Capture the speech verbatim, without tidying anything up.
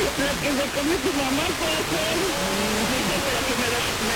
La que se come tu mamá puede ser. Dice, pero que me lo,